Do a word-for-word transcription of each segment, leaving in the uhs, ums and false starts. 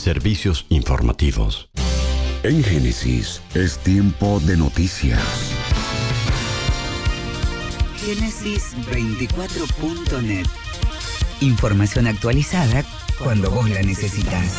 servicios informativos. En Génesis es tiempo de noticias. Génesis veinticuatro punto net. Información actualizada cuando vos la necesitas.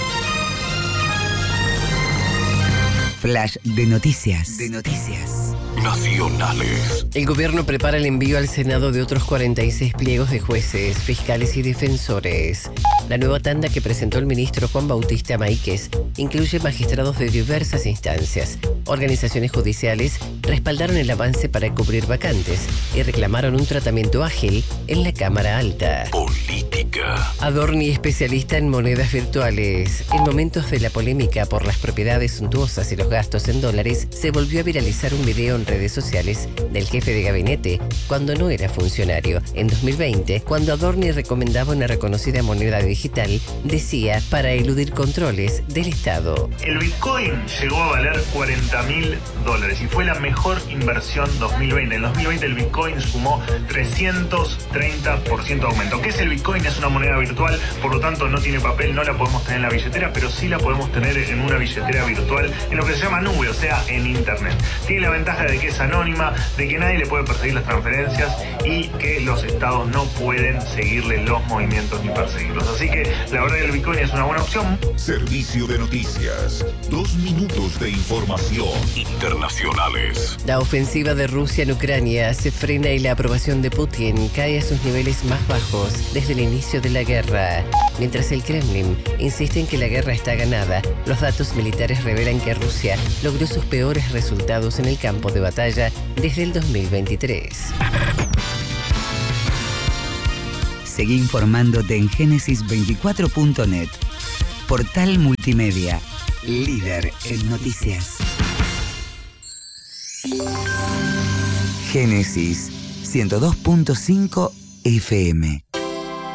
Flash de noticias. De noticias. Nacionales. El gobierno prepara el envío al Senado de otros cuarenta y seis pliegos de jueces, fiscales y defensores. La nueva tanda que presentó el ministro Juan Bautista Maíquez incluye magistrados de diversas instancias. Organizaciones judiciales respaldaron el avance para cubrir vacantes y reclamaron un tratamiento ágil en la Cámara Alta. Política. Adorni, especialista en monedas virtuales. En momentos de la polémica por las propiedades suntuosas y los gastos en dólares, se volvió a viralizar un video en redes sociales del jefe de gabinete cuando no era funcionario. En dos mil veinte, cuando Adorni recomendaba una reconocida moneda digital, decía para eludir controles del Estado. El Bitcoin llegó a valer cuarenta mil dólares y fue la mejor inversión dos mil veinte. En dos mil veinte el Bitcoin sumó trescientos treinta por ciento de aumento. ¿Qué es el Bitcoin? Es una moneda virtual, por lo tanto no tiene papel, no la podemos tener en la billetera, pero sí la podemos tener en una billetera virtual, en lo que se llama nube, o sea, en internet. Tiene la ventaja de que es anónima, de que nadie le puede perseguir las transferencias y que los estados no pueden seguirle los movimientos ni perseguirlos. Así que la verdad que el Bitcoin es una buena opción. Servicio de noticias. Dos minutos de información. Internacionales. La ofensiva de Rusia en Ucrania se frena y la aprobación de Putin cae a sus niveles más bajos desde el inicio de la guerra. Mientras el Kremlin insiste en que la guerra está ganada, los datos militares revelan que Rusia logró sus peores resultados en el campo de batalla desde el dos mil veintitrés. Seguí informándote en Génesis veinticuatro punto net. Portal multimedia, líder en noticias. Génesis ciento dos punto cinco F M.